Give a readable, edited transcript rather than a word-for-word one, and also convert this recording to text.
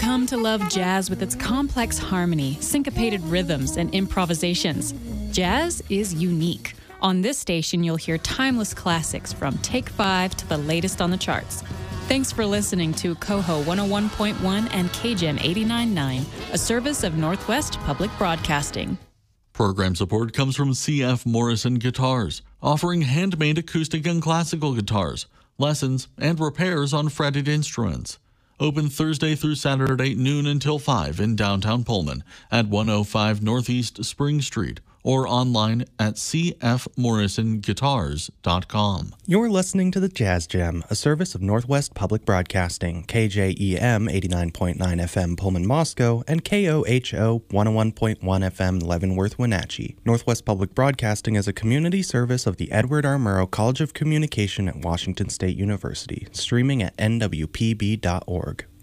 come to love jazz with its complex harmony, syncopated rhythms, and improvisations. Jazz is unique. On this station, you'll hear timeless classics from Take 5 to the latest on the charts. Thanks for listening to Coho 101.1 and KGEM 89.9, a service of Northwest Public Broadcasting. Program support comes from C.F. Morrison Guitars, offering handmade acoustic and classical guitars, lessons, and repairs on fretted instruments. Open Thursday through Saturday, noon until 5 in downtown Pullman at 105 Northeast Spring Street or online at cfmorrisonguitars.com. You're listening to the Jazz Gem, a service of Northwest Public Broadcasting, KJEM 89.9 FM Pullman Moscow and KOHO 101.1 FM Leavenworth Wenatchee. Northwest Public Broadcasting is a community service of the Edward R. Murrow College of Communication at Washington State University, streaming at nwpb.org.